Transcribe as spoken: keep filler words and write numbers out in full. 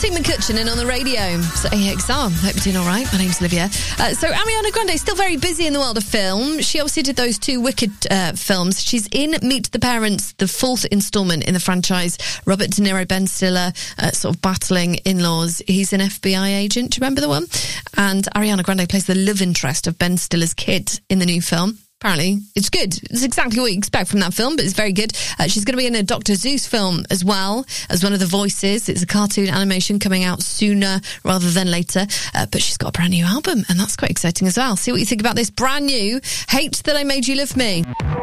Tim McCutcheon in on the radio. So A X R, hope you're doing all right. My name's Olivia. Uh, so Ariana Grande is still very busy in the world of film. She obviously did those two Wicked uh, films. She's in Meet the Parents, the fourth instalment in the franchise. Robert De Niro, Ben Stiller, uh, sort of battling in-laws. He's an F B I agent. Do you remember the one? And Ariana Grande plays the love interest of Ben Stiller's kid in the new film. Apparently, it's good. It's exactly what you expect from that film, but it's very good. Uh, she's going to be in a Doctor Zeus film as well as one of the voices. It's a cartoon animation coming out sooner rather than later. Uh, but she's got a brand new album, and that's quite exciting as well. See what you think about this brand new Hate That I Made You Love Me.